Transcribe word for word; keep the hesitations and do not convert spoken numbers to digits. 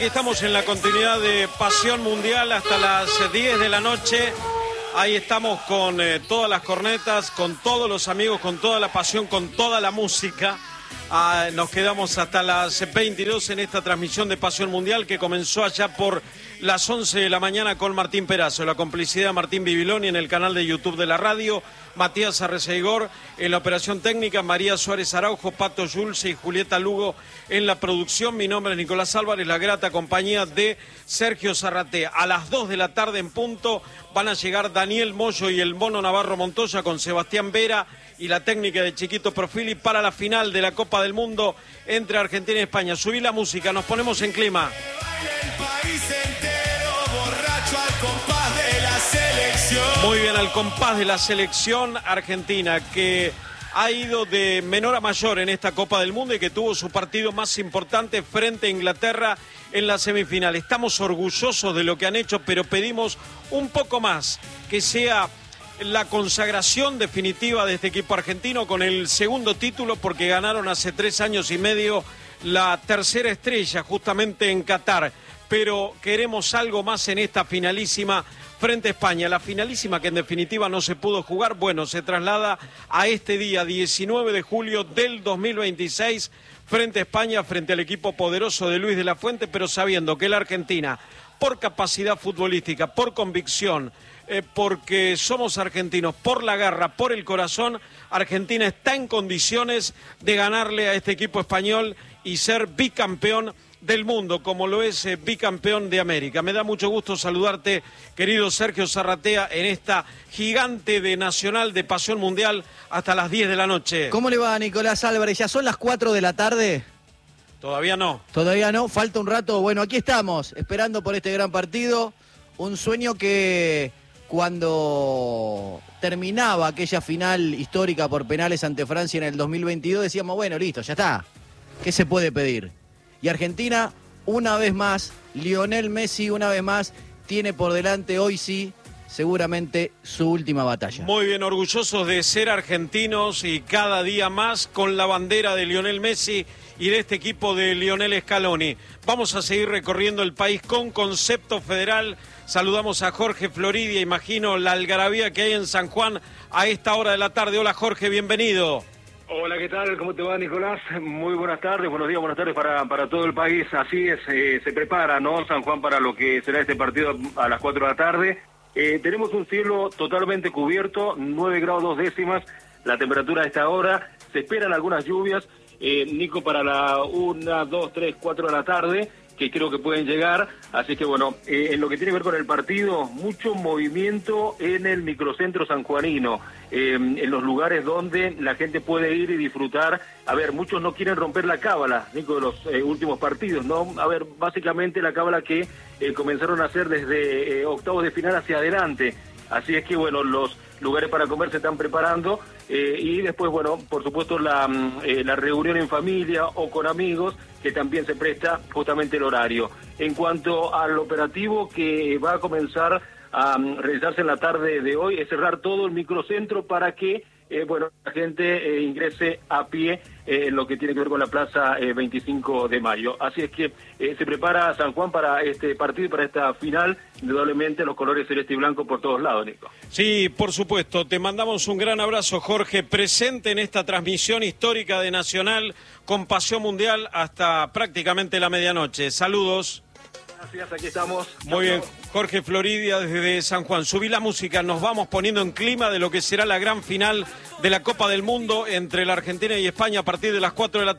Estamos en la continuidad de Pasión Mundial hasta las diez de la noche. Ahí estamos con eh, todas las cornetas, con todos los amigos, con toda la pasión, con toda la música. Ah, nos quedamos hasta las veintidós en esta transmisión de Pasión Mundial que comenzó allá por las once de la mañana con Martín Perazo, la complicidad de Martín Bibiloni en el canal de YouTube de la radio, Matías Arreceigor en la operación técnica, María Suárez Araujo, Pato Yulce y Julieta Lugo en la producción. Mi nombre es Nicolás Álvarez, la grata compañía de Sergio Zarratea. A las dos de la tarde en punto van a llegar Daniel Moyo y el Mono Navarro Montoya con Sebastián Vera y la técnica de Chiquito Profili para la final de la Copa del Mundo entre Argentina y España. Subí la música, nos ponemos en clima. Muy bien, al compás de la selección argentina que ha ido de menor a mayor en esta Copa del Mundo y que tuvo su partido más importante frente a Inglaterra en la semifinal. Estamos orgullosos de lo que han hecho, pero pedimos un poco más, que sea la consagración definitiva de este equipo argentino con el segundo título, porque ganaron hace tres años y medio la tercera estrella justamente en Qatar. Pero queremos algo más en esta finalísima frente a España. La finalísima que en definitiva no se pudo jugar, bueno, se traslada a este día diecinueve de julio del dos mil veintiséis frente a España, frente al equipo poderoso de Luis de la Fuente, pero sabiendo que la Argentina, por capacidad futbolística, por convicción, eh, porque somos argentinos, por la garra, por el corazón, Argentina está en condiciones de ganarle a este equipo español y ser bicampeón del mundo, como lo es eh, bicampeón de América. Me da mucho gusto saludarte, querido Sergio Zarratea, en esta gigante de Nacional de Pasión Mundial hasta las diez de la noche. ¿Cómo le va, Nicolás Álvarez? ¿Ya son las cuatro de la tarde? Todavía no. Todavía no, falta un rato. Bueno, aquí estamos, esperando por este gran partido. Un sueño que cuando terminaba aquella final histórica por penales ante Francia en el dos mil veintidós, decíamos, bueno, listo, ya está. ¿Qué se puede pedir? Y Argentina, una vez más, Lionel Messi, una vez más, tiene por delante hoy sí, seguramente su última batalla. Muy bien, orgullosos de ser argentinos y cada día más con la bandera de Lionel Messi y de este equipo de Lionel Scaloni. Vamos a seguir recorriendo el país con concepto federal. Saludamos a Jorge Floridia, imagino la algarabía que hay en San Juan a esta hora de la tarde. Hola Jorge, bienvenido. Hola, ¿qué tal? ¿Cómo te va, Nicolás? Muy buenas tardes, buenos días, buenas tardes para, para todo el país. Así es, eh, se prepara, ¿no? San Juan para lo que será este partido a las cuatro de la tarde. Eh, tenemos un cielo totalmente cubierto, nueve grados dos décimas, la temperatura a esta hora. Se esperan algunas lluvias, eh, Nico, para la una, dos, tres, cuatro de la tarde, que creo que pueden llegar. Así que bueno, eh, en lo que tiene que ver con el partido, mucho movimiento en el microcentro sanjuanino, eh, en los lugares donde la gente puede ir y disfrutar. A ver, muchos no quieren romper la cábala, Nico, de los eh, últimos partidos, ¿no? A ver, básicamente la cábala que eh, comenzaron a hacer desde eh, octavos de final hacia adelante. Así es que bueno, los lugares para comer se están preparando eh, y después, bueno, por supuesto la, eh, la reunión en familia o con amigos, que también se presta justamente el horario. En cuanto al operativo que va a comenzar a um, realizarse en la tarde de hoy, es cerrar todo el microcentro para que eh, bueno, la gente eh, ingrese a pie eh, en lo que tiene que ver con la plaza eh, veinticinco de mayo. Así es que eh, se prepara San Juan para este partido y para esta final, indudablemente los colores celeste y blanco por todos lados, Nico. Sí, por supuesto, te mandamos un gran abrazo, Jorge, presente en esta transmisión histórica de Nacional con Pasión Mundial hasta prácticamente la medianoche. Saludos. Gracias, aquí estamos. Muy bien, Jorge Floridia desde San Juan. Subí la música, nos vamos poniendo en clima de lo que será la gran final de la Copa del Mundo entre la Argentina y España a partir de las cuatro de la tarde.